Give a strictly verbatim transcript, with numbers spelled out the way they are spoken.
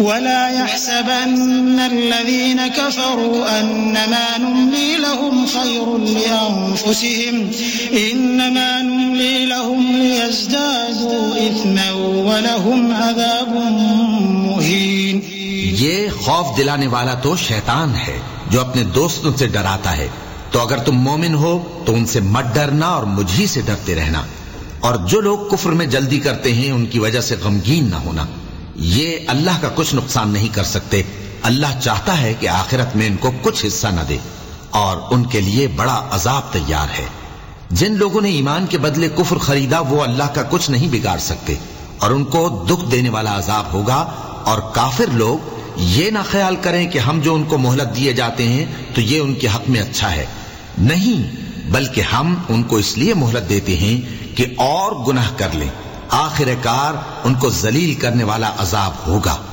ولا يحسبن الذين كفروا أنما نملي لهم خير لأنفسهم إنما نملي لهم ليزدادوا إثما ولهم عذاب مهين. یہ خوف دلانے والا تو شیطان ہے جو اپنے دوستوں سے ڈراتا ہے. تو اگر تم مومن ہو تو ان سے مت ڈرنا اور مجھ ہی سے ڈرتے رہنا. اور جو لوگ کفر میں جلدی کرتے ہیں ان کی وجہ سے غمگین نہ ہونا. یہ اللہ کا کچھ نقصان نہیں کر سکتے. اللہ چاہتا ہے کہ آخرت میں ان کو کچھ حصہ نہ دے اور ان کے لیے بڑا عذاب تیار ہے. جن لوگوں نے ایمان کے بدلے کفر خریدا وہ اللہ کا کچھ نہیں بگاڑ سکتے اور ان کو دکھ دینے والا عذاب ہوگا. اور کافر لوگ یہ نہ خیال کریں کہ ہم جو ان کو مہلت دیے جاتے ہیں تو یہ ان کے حق میں اچھا ہے. نہیں، بلکہ ہم ان کو اس لیے مہلت دیتے ہیں کہ اور گناہ کر لیں. آخر کار ان کو ذلیل کرنے والا عذاب ہوگا.